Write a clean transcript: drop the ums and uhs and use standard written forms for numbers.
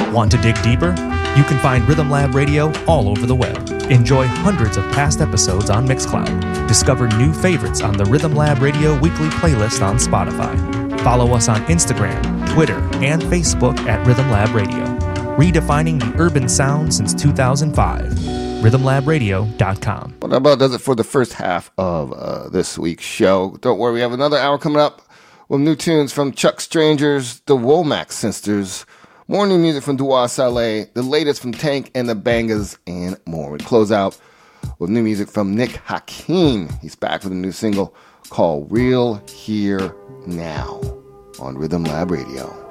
Want to dig deeper? You can find Rhythm Lab Radio all over the web. Enjoy hundreds of past episodes on Mixcloud. Discover new favorites on the Rhythm Lab Radio weekly playlist on Spotify. Follow us on Instagram, Twitter, and Facebook at Rhythm Lab Radio. Redefining the urban sound since 2005. RhythmLabRadio.com. Well, that about does it for the first half of this week's show. Don't worry, we have another hour coming up with new tunes from Chuck Strangers, the Womack Sisters, more new music from Dua Saleh, the latest from Tank and the Bangas, and more. We close out with new music from Nick Hakim. He's back with a new single called Real Here Now on Rhythm Lab Radio.